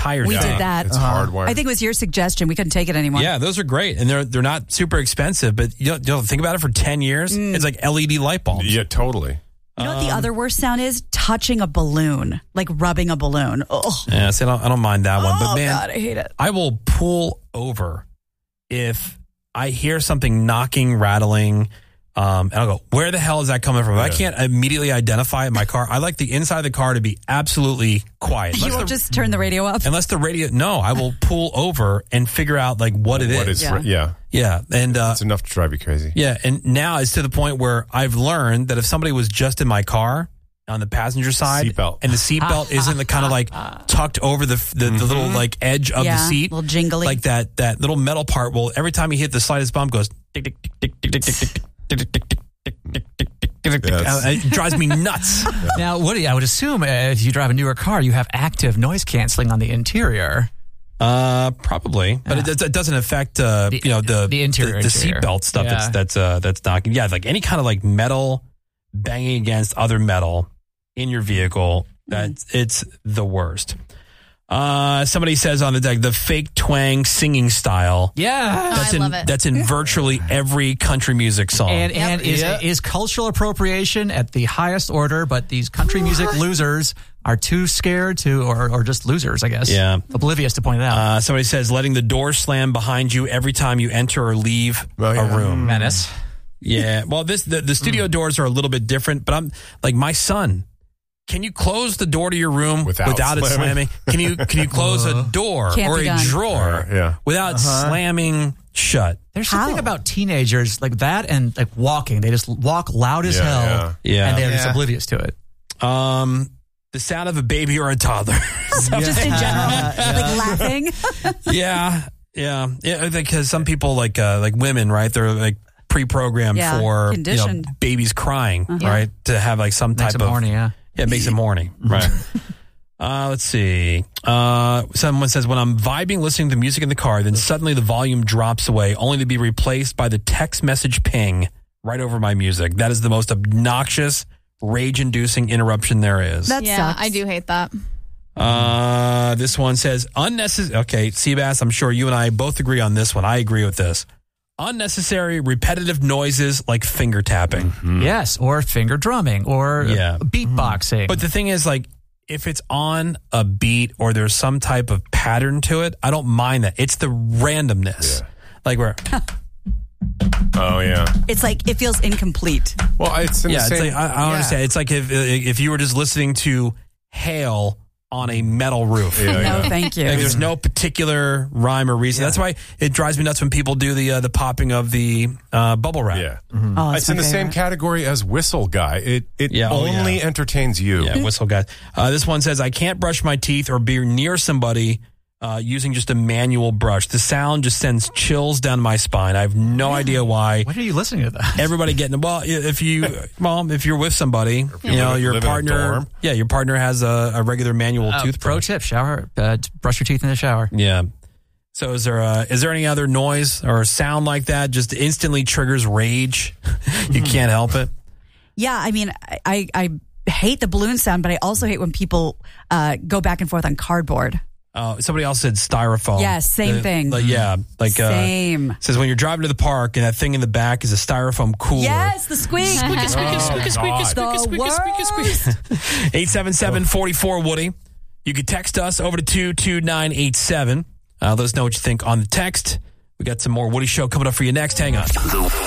entire We thing. did that. It's hardwired. I think it was your suggestion. We couldn't take it anymore. Yeah, those are great, and they're not super expensive. But you know, think about it. For 10 years, it's like LED light bulbs. Yeah, totally. You know what the other worst sound is? Touching a balloon, like rubbing a balloon. Oh, Yeah, see, I don't mind that one. But man, God, I hate it. I will pull over if I hear something knocking, rattling, and I'll go, where the hell is that coming from? If I can't immediately identify it in my car, I like the inside of the car to be absolutely quiet. You won't just turn the radio up? Unless the radio, no, I will pull over and figure out like what it is. Yeah. And it's enough to drive you crazy. Yeah. And now it's to the point where I've learned that if somebody was just in my car on the passenger side Seatbelt. and the seatbelt isn't the kind of like tucked over the little like edge of the seat, little jingly, like that little metal part will, every time you hit the slightest bump, goes tick, tick, tick, tick, tick, tick, tick, tick, tick, tick, tick, tick, tick, tick, tick. It drives me nuts. Now, Woody, I would assume if you drive a newer car, you have active noise canceling on the interior. Probably, but it doesn't affect the interior, the seatbelt stuff. Yeah. That's knocking. Yeah, like any kind of like metal banging against other metal in your vehicle. It's the worst. Somebody says on the deck, the fake twang singing style. Yeah. I love it. That's in virtually every country music song. And is cultural appropriation at the highest order, but these country music losers are too scared to, or just losers, I guess. Yeah. Oblivious to point it out. Somebody says, letting the door slam behind you every time you enter or leave a room. Menace. Yeah. Well, the studio doors are a little bit different, but I'm like my son. Can you close the door to your room without it slamming? Can you close a door or a drawer without slamming shut? There's something about teenagers like that and like walking. They just walk loud as hell. Yeah. And they're just oblivious to it. The sound of a baby or a toddler. Just in general, like laughing. Yeah. Because some people like women, right? They're like pre-programmed for babies crying, right? To have like some type of horny, Yeah, it makes them horny, right? Let's see. Someone says, when I'm vibing, listening to music in the car, then suddenly the volume drops away, only to be replaced by the text message ping right over my music. That is the most obnoxious, rage-inducing interruption there is. That sucks. I do hate that. This one says, unnecessary. Okay, Seabass, I'm sure you and I both agree on this one. I agree with this. Unnecessary repetitive noises like finger tapping. Yes, or finger drumming or beatboxing. But the thing is, like, if it's on a beat or there's some type of pattern to it, I don't mind that. It's the randomness. Like where... Oh, yeah. It's like, it feels incomplete. Well, it's in the same... It's like, I understand. It's like if you were just listening to Hail on a metal roof. No, thank you. Like, there's no particular rhyme or reason. That's why it drives me nuts when people do the popping of the bubble wrap. Yeah. Oh, it's in the same category as Whistle Guy. It only entertains you. Yeah, Whistle Guy. This one says, I can't brush my teeth or be near somebody using just a manual brush. The sound just sends chills down my spine. I have no idea why. When are you listening to that? Everybody getting if you're with somebody, your partner, your partner has a regular manual toothbrush. Pro tip: shower, brush your teeth in the shower. Yeah. So is there any other noise or sound like that just instantly triggers rage? You can't help it. Yeah, I mean, I hate the balloon sound, but I also hate when people go back and forth on cardboard. Somebody else said styrofoam. Yes, same thing. Same. Says when you're driving to the park and that thing in the back is a styrofoam cooler. Yes, the squeak. Squeaky, squeaky, squeaky, squeaky, squeaky, squeaky, squeaky, squeaky. 877-44-WOODY. You can text us over to 22987. Let us know what you think on the text. We got some more Woody Show coming up for you next. Hang on.